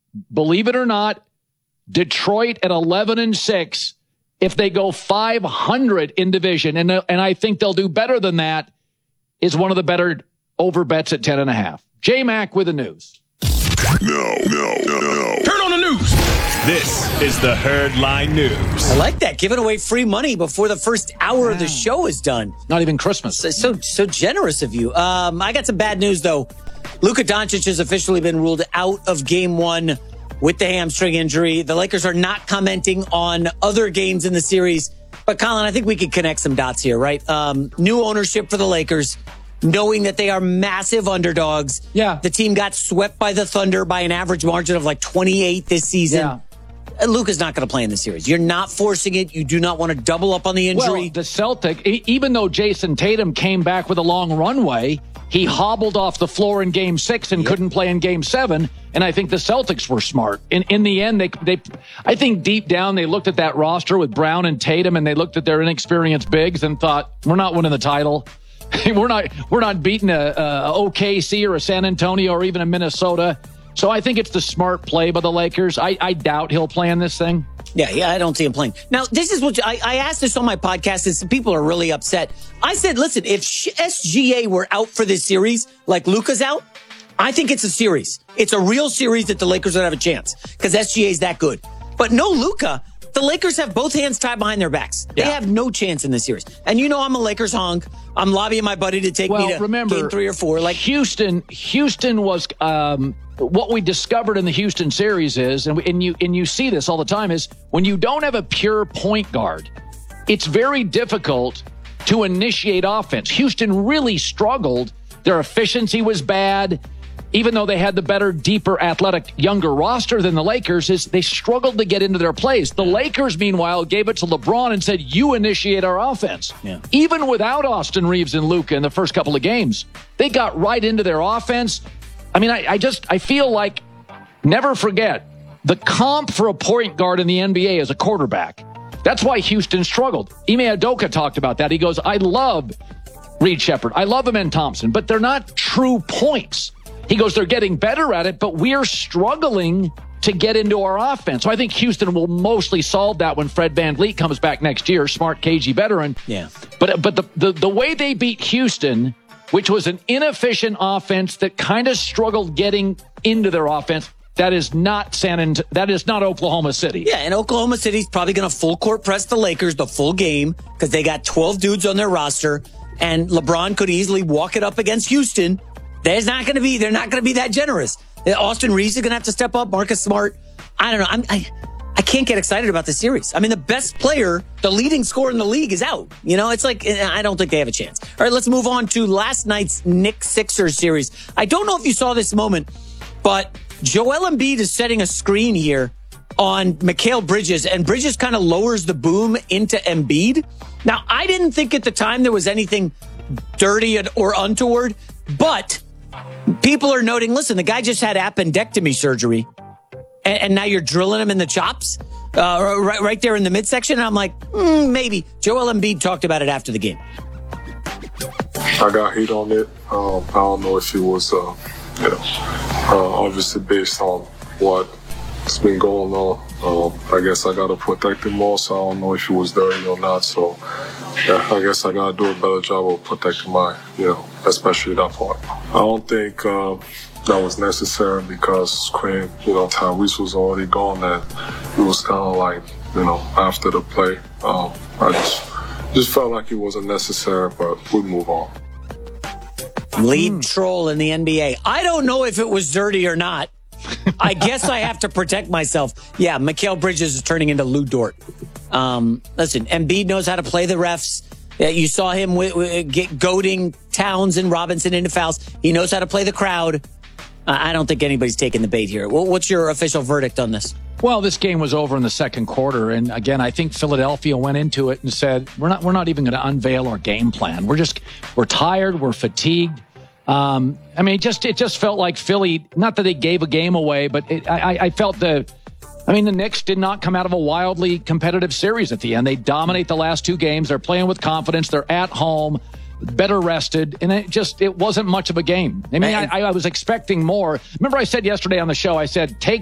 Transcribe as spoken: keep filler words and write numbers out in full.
believe it or not, Detroit at eleven and six, if they go five hundred in division, and, and I think they'll do better than that, is one of the better over bets at ten and a half. J-Mac with the news. No, no, no, no. Turn on the news. This is the Herd Line News. I like that. Giving away free money before the first hour wow. of the show is done. Not even Christmas. So, so, so generous of you. Um, I got some bad news, though. Luka Doncic has officially been ruled out of game one with the hamstring injury. The Lakers are not commenting on other games in the series. But, Colin, I think we could connect some dots here, right? Um, new ownership for the Lakers, knowing that they are massive underdogs. Yeah. The team got swept by the Thunder by an average margin of like twenty-eight this season. Yeah. Luka's not going to play in the series. You're not forcing it. You do not want to double up on the injury. Well, the Celtic, even though Jason Tatum came back with a long runway, he hobbled off the floor in game six and yep. couldn't play in game seven. And I think the Celtics were smart. In in the end, they they I think deep down they looked at that roster with Brown and Tatum, and they looked at their inexperienced bigs and thought, we're not winning the title. we're not we're not beating a, a O K C or a San Antonio or even a Minnesota. So I think it's the smart play by the Lakers. I, I doubt he'll play in this thing. Yeah, yeah, I don't see him playing. Now, this is what I, I asked this on my podcast, and some people are really upset. I said, listen, if S G A were out for this series, like Luka's out, I think it's a series. It's a real series that the Lakers would have a chance because S G A is that good. But no Luka, the Lakers have both hands tied behind their backs. They yeah. have no chance in this series. And you know I'm a Lakers honk. I'm lobbying my buddy to take well, me to remember, game three or four. Like Houston, Houston was um, what we discovered in the Houston series is, and, and you and you see this all the time, is when you don't have a pure point guard, it's very difficult to initiate offense. Houston really struggled. Their efficiency was bad. Even though they had the better, deeper, athletic, younger roster than the Lakers, is they struggled to get into their plays. The Lakers, meanwhile, gave it to LeBron and said, you initiate our offense. Yeah. Even without Austin Reeves and Luka in the first couple of games, they got right into their offense. I mean, I, I just, I feel like, never forget, the comp for a point guard in the N B A is a quarterback. That's why Houston struggled. Ime Udoka talked about that. He goes, I love Reed Shepherd. I love Amen Thompson, but they're not true points. He goes, they're getting better at it, but we're struggling to get into our offense. So I think Houston will mostly solve that when Fred VanVleet comes back next year, smart K G veteran. Yeah. But but the, the, the way they beat Houston, which was an inefficient offense that kind of struggled getting into their offense, that is not San Ant- that is not Oklahoma City. Yeah, and Oklahoma City's probably going to full court press the Lakers the full game because they got twelve dudes on their roster, and LeBron could easily walk it up against Houston. There's not going to be, they're not going to be that generous. Austin Reeves is going to have to step up. Marcus Smart. I don't know. I'm, I, I can't get excited about the series. I mean, the best player, the leading scorer in the league is out. You know, it's like, I don't think they have a chance. All right, let's move on to last night's Knicks Sixers series. I don't know if you saw this moment, but Joel Embiid is setting a screen here on Mikal Bridges, and Bridges kind of lowers the boom into Embiid. Now, I didn't think at the time there was anything dirty or untoward, but people are noting, listen, the guy just had appendectomy surgery, and, and now you're drilling him in the chops, uh, right, right there in the midsection. And I'm like, mm, maybe. Joel Embiid talked about it after the game. I got heat on it. Um, I don't know if it was, uh, you know, uh, obviously based on what's been going on. Um, I guess I got to protect him more, so I don't know if it was dirty or not. So, yeah, I guess I got to do a better job of protecting my, you know, especially that part. I don't think uh, that was necessary because Cream, you know, Tyrese was already gone, and it was kind of like, you know, after the play. Um, I just just felt like it wasn't necessary, but we move on. Lead mm. troll in the N B A. I don't know if it was dirty or not. I guess I have to protect myself. Yeah, Mikal Bridges is turning into Lou Dort. Um, listen, Embiid knows how to play the refs. You saw him w- w- get goading Towns and Robinson into fouls. He knows how to play the crowd. Uh, I don't think anybody's taking the bait here. Well, what's your official verdict on this? Well, this game was over in the second quarter, and again, I think Philadelphia went into it and said, "We're not, we're not even going to unveil our game plan. We're just, we're tired, we're fatigued." Um, I mean, it just it just felt like Philly. Not that they gave a game away, but it, I, I felt the. I mean, the Knicks did not come out of a wildly competitive series at the end. They dominate the last two games. They're playing with confidence. They're at home, better rested, and it just it wasn't much of a game. I mean, I, I was expecting more. Remember, I said yesterday on the show, I said take